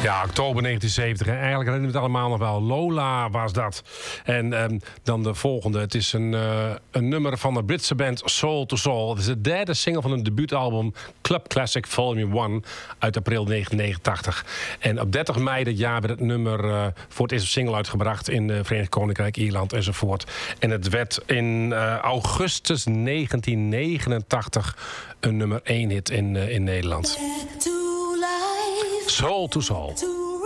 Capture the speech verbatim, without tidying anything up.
Ja, oktober negentien zeventig. Hè. Eigenlijk herinneren we het allemaal nog wel. Lola was dat. En um, dan de volgende. Het is een, uh, een nummer van de Britse band Soul to Soul. Het is de derde single van hun debuutalbum Club Classic Volume één uit april negentien negenentachtig. En op dertig mei dit jaar werd het nummer uh, voor het eerst op single uitgebracht in uh, Verenigd Koninkrijk, Ierland enzovoort. En het werd in uh, augustus negentien negenentachtig een nummer één hit in, uh, in Nederland. Soul to Soul.